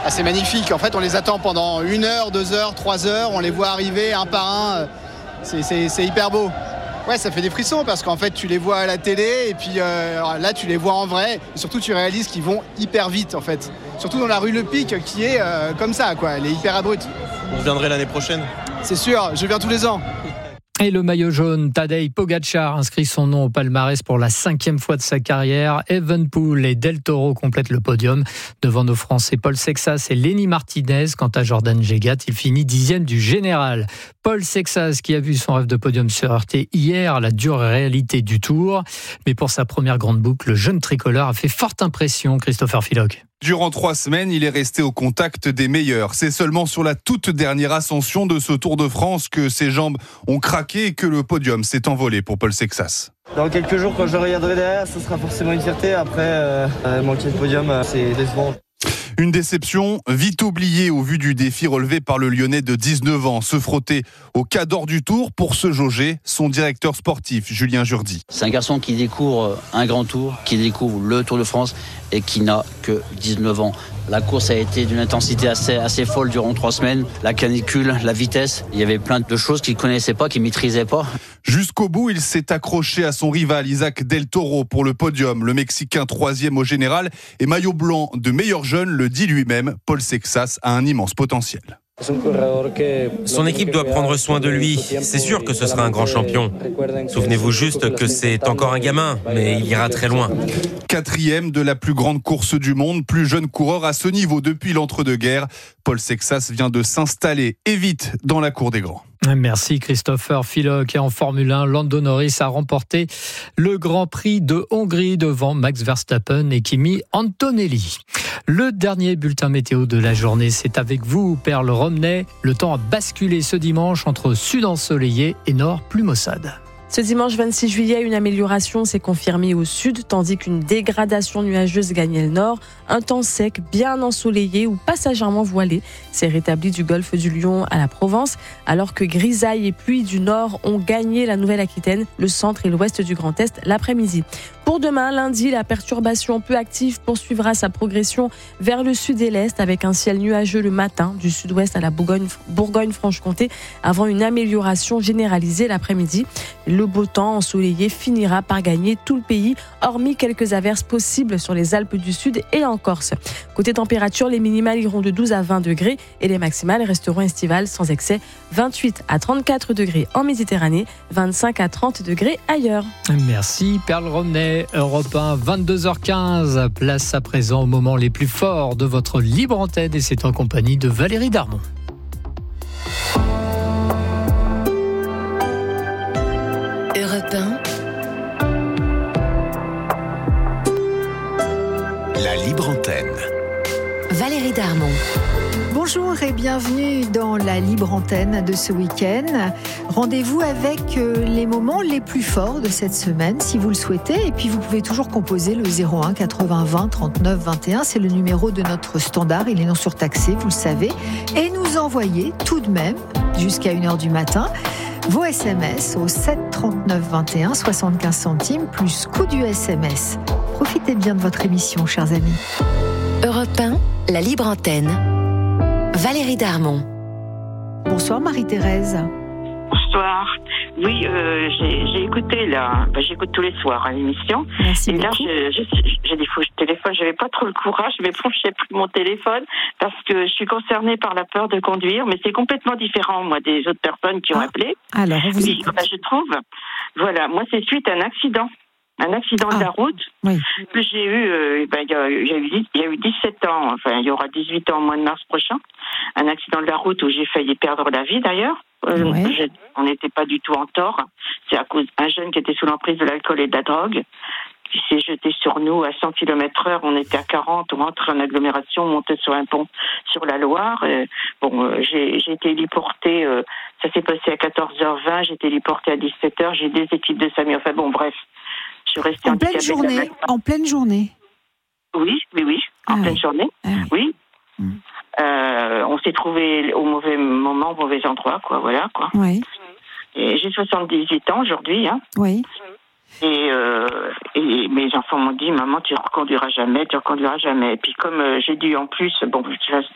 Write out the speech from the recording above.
c'est magnifique. En fait, on les attend pendant 1 heure, 2 heures, 3 heures. On les voit arriver un par un. C'est hyper beau. Ouais, ça fait des frissons parce qu'en fait, tu les vois à la télé et puis là, tu les vois en vrai. Et surtout, tu réalises qu'ils vont hyper vite, en fait. Surtout dans la rue Le Pic qui est comme ça, quoi. Elle est hyper abrupte. Vous viendrez l'année prochaine ? C'est sûr, je viens tous les ans. Et le maillot jaune, Tadej Pogačar inscrit son nom au palmarès pour la 5e fois de sa carrière. Evenepoel et Del Toro complètent le podium. Devant nos Français Paul Sexas et Lenny Martinez. Quant à Jordan Jegat, il finit 10e du général. Paul Sexas qui a vu son rêve de podium se heurter hier à la dure réalité du Tour. Mais pour sa première grande boucle, le jeune tricolore a fait forte impression, Christopher Philoc. Durant 3 semaines, il est resté au contact des meilleurs. C'est seulement sur la toute dernière ascension de ce Tour de France que ses jambes ont craqué et que le podium s'est envolé pour Paul Sexas. Dans quelques jours, quand je regarderai derrière, ce sera forcément une fierté. Après, manquer le podium, c'est décevant. Une déception vite oubliée au vu du défi relevé par le Lyonnais de 19 ans. Se frotter au cadre du Tour pour se jauger, son directeur sportif, Julien Jourdi. C'est un garçon qui découvre un grand tour, qui découvre le Tour de France et qui n'a que 19 ans. La course a été d'une intensité assez folle durant 3 semaines. La canicule, la vitesse, il y avait plein de choses qu'il ne connaissait pas, qu'il ne maîtrisait pas. Jusqu'au bout, il s'est accroché à son rival Isaac Del Toro pour le podium. Le Mexicain 3e au général et maillot blanc de meilleur jeune le dit lui-même. Paul Sexas a un immense potentiel. Son équipe doit prendre soin de lui. C'est sûr que ce sera un grand champion. Souvenez-vous juste que c'est encore un gamin, mais il ira très loin. 4e de la plus grande course du monde, plus jeune coureur à ce niveau depuis l'entre-deux-guerres. Paul Sexas vient de s'installer et vite dans la cour des grands. Merci Christopher Philoc. Et en Formule 1, Lando Norris a remporté le Grand Prix de Hongrie devant Max Verstappen et Kimi Antonelli. Le dernier bulletin météo de la journée, c'est avec vous, Perle Romney. Le temps a basculé ce dimanche entre sud ensoleillé et nord plus maussade. Ce dimanche 26 juillet, une amélioration s'est confirmée au sud, tandis qu'une dégradation nuageuse gagnait le nord. Un temps sec, bien ensoleillé ou passagèrement voilé s'est rétabli du golfe du Lion à la Provence, alors que grisaille et pluie du nord ont gagné la Nouvelle-Aquitaine, le centre et l'ouest du Grand Est l'après-midi. Pour demain, lundi, la perturbation peu active poursuivra sa progression vers le sud et l'est avec un ciel nuageux le matin du sud-ouest à la Bourgogne-Franche-Comté avant une amélioration généralisée l'après-midi. Le beau temps ensoleillé finira par gagner tout le pays, hormis quelques averses possibles sur les Alpes du Sud et en Corse. Côté température, les minimales iront de 12 à 20 degrés et les maximales resteront estivales sans excès. 28 à 34 degrés en Méditerranée, 25 à 30 degrés ailleurs. Merci Perle Romney. Europe 1, 22h15. Place à présent aux moments les plus forts de votre libre antenne et c'est en compagnie de Valérie Darmon. Europe 1. La libre antenne. Valérie Darmon. Bonjour et bienvenue dans la libre antenne de ce week-end. Rendez-vous avec les moments les plus forts de cette semaine si vous le souhaitez. Et puis vous pouvez toujours composer le 01 80 20 39 21. C'est le numéro de notre standard. Il est non surtaxé, vous le savez. Et nous envoyer tout de même jusqu'à 1h du matin vos SMS au 7 39 21 75 centimes plus coût du SMS. Profitez bien de votre émission, chers amis. Europe 1, la libre antenne. Valérie Darmon. Bonsoir Marie-Thérèse. Bonsoir. Oui, j'ai écouté là. J'écoute tous les soirs à l'émission. Merci et là, beaucoup. j'ai des faux téléphones. J'avais pas trop le courage. Je vais pencher plus mon téléphone parce que je suis concernée par la peur de conduire. Mais c'est complètement différent, moi, des autres personnes qui ont appelé. Alors, on vous oui, écoute. je trouve. Voilà, moi, c'est suite à un accident de la route que j'ai eu. Il y a eu 17 ans. Enfin, il y aura 18 ans au mois de mars prochain. Un accident de la route où j'ai failli perdre la vie d'ailleurs. On n'était pas du tout en tort. C'est à cause d'un jeune qui était sous l'emprise de l'alcool et de la drogue qui s'est jeté sur nous à 100 km/h. On était à 40, on rentrait en agglomération, on montait sur un pont sur la Loire. J'ai été héliportée, ça s'est passé à 14h20, j'ai été héliportée à 17h, j'ai 2 équipes de SAMU. Enfin bon, bref, je suis restée en pleine journée. En pleine journée. Oui, en pleine journée, oui. On s'est trouvé au mauvais moment, au mauvais endroit, quoi, voilà, quoi. Oui. Et j'ai 78 ans aujourd'hui, hein. Oui. Et mes enfants m'ont dit, maman, tu reconduiras jamais. Et puis comme j'ai dû en plus,